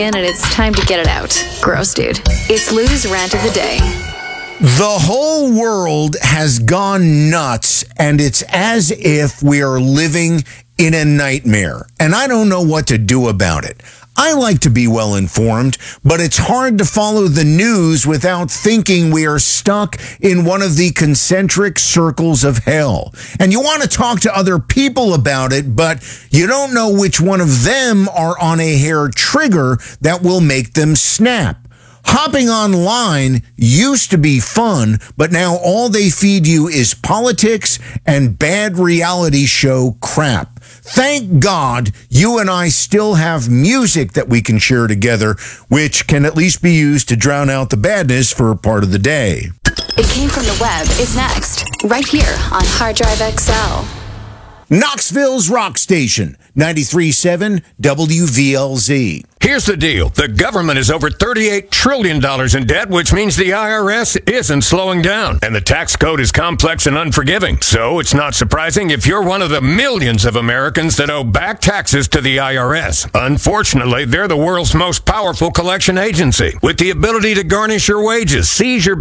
And it's time to get it out. Gross, dude. It's Lou's Rant of the Day. The whole world has gone nuts, and it's as if we are living in a nightmare. And I don't know what to do about it. I like to be well informed, but it's hard to follow the news without thinking we are stuck in one of the concentric circles of hell. And you want to talk to other people about it, but you don't know which one of them are on a hair trigger that will make them snap. Hopping online used to be fun, but now all they feed you is politics and bad reality show crap. Thank God you and I still have music that we can share together, which can at least be used to drown out the badness for a part of the day. It Came From the Web is next, right here on Hard Drive XL. Knoxville's Rock Station, 93.7 WVLZ. Here's the deal. The government is over $38 trillion in debt, which means the IRS isn't slowing down. And the tax code is complex and unforgiving. So it's not surprising if you're one of the millions of Americans that owe back taxes to the IRS. Unfortunately, they're the world's most powerful collection agency, with the ability to garnish your wages, seize your